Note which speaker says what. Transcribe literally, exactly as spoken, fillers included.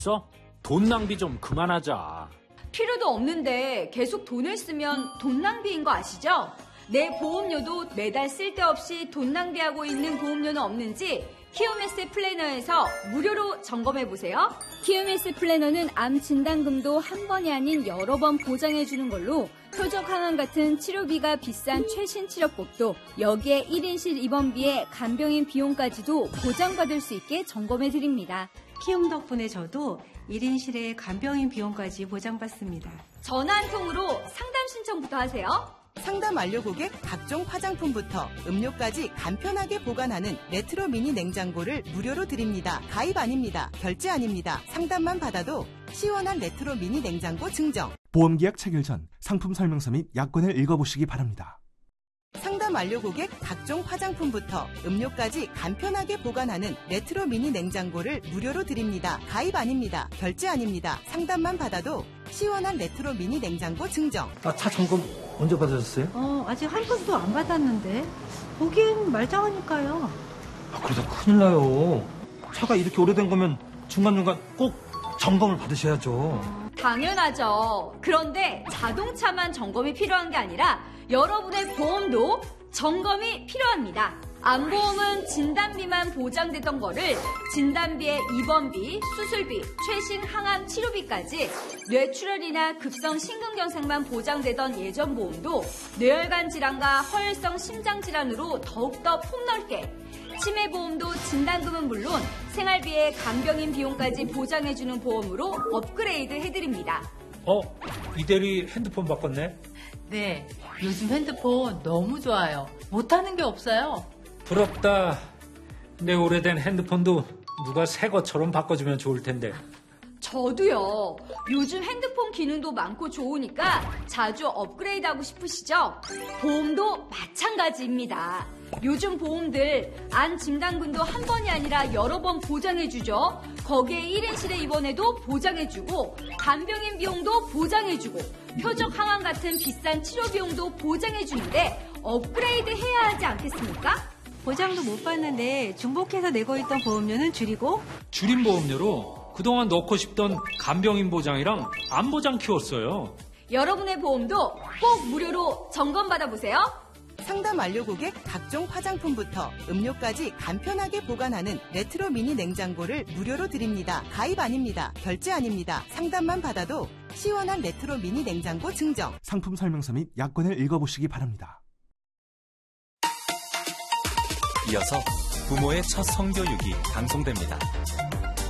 Speaker 1: 써? 돈 낭비 좀 그만하자.
Speaker 2: 필요도 없는데 계속 돈을 쓰면 돈 낭비인 거 아시죠? 내 보험료도 매달 쓸데없이 돈 낭비하고 있는 보험료는 없는지 키움에스 플래너에서 무료로 점검해보세요. 키움에스 플래너는 암 진단금도 한 번이 아닌 여러 번 보장해주는 걸로 표적 항암 같은 치료비가 비싼 최신 치료법도 여기에 일 인실 입원비에 간병인 비용까지도 보장받을 수 있게 점검해드립니다.
Speaker 3: 키움 덕분에 저도 일 인실의 간병인 비용까지 보장받습니다.
Speaker 2: 전화 한 통으로 상담 신청부터 하세요.
Speaker 4: 상담 완료 고객 각종 화장품부터 음료까지 간편하게 보관하는 레트로 미니 냉장고를 무료로 드립니다. 가입 아닙니다. 결제 아닙니다. 상담만 받아도 시원한 레트로 미니 냉장고 증정.
Speaker 5: 보험계약 체결 전 상품 설명서 및 약관을 읽어보시기 바랍니다.
Speaker 4: 상담 완료 고객 각종 화장품부터 음료까지 간편하게 보관하는 레트로 미니 냉장고를 무료로 드립니다. 가입 아닙니다. 결제 아닙니다. 상담만 받아도 시원한 레트로 미니 냉장고 증정.
Speaker 6: 아, 차 점검 언제 받으셨어요?
Speaker 3: 어, 아직 한 번도 안 받았는데. 보기엔 말짱하니까요.
Speaker 6: 아, 그러다 큰일 나요. 차가 이렇게 오래된 거면 중간중간 꼭 점검을 받으셔야죠.
Speaker 2: 당연하죠. 그런데 자동차만 점검이 필요한 게 아니라 여러분의 보험도 점검이 필요합니다. 암보험은 진단비만 보장되던 거를 진단비에 입원비, 수술비, 최신 항암 치료비까지 뇌출혈이나 급성 심근경색만 보장되던 예전 보험도 뇌혈관 질환과 허혈성 심장 질환으로 더욱더 폭넓게 치매보험도 진단금은 물론 생활비에 간병인 비용까지 보장해주는 보험으로 업그레이드 해드립니다.
Speaker 1: 어? 이대리 핸드폰 바꿨네?
Speaker 7: 네, 요즘 핸드폰 너무 좋아요. 못하는 게 없어요.
Speaker 1: 부럽다. 내 오래된 핸드폰도 누가 새 것처럼 바꿔주면 좋을 텐데.
Speaker 2: 저도요. 요즘 핸드폰 기능도 많고 좋으니까 자주 업그레이드하고 싶으시죠? 보험도 마찬가지입니다. 요즘 보험들 안 진단금도 한 번이 아니라 여러 번 보장해주죠. 거기에 일 인실에 입원해도 보장해주고 간병인 비용도 보장해주고 표적 항암 같은 비싼 치료 비용도 보장해주는데 업그레이드 해야 하지 않겠습니까?
Speaker 3: 보장도 못 받는데 중복해서 내고 있던 보험료는 줄이고
Speaker 1: 줄인 보험료로 그동안 넣고 싶던 간병인 보장이랑 암 보장 키웠어요.
Speaker 2: 여러분의 보험도 꼭 무료로 점검받아보세요.
Speaker 4: 상담 완료 고객 각종 화장품부터 음료까지 간편하게 보관하는 레트로 미니 냉장고를 무료로 드립니다. 가입 아닙니다. 결제 아닙니다. 상담만 받아도 시원한 레트로 미니 냉장고 증정.
Speaker 5: 상품 설명서 및 약관을 읽어보시기 바랍니다.
Speaker 8: 이어서 부모의 첫 성교육이 방송됩니다.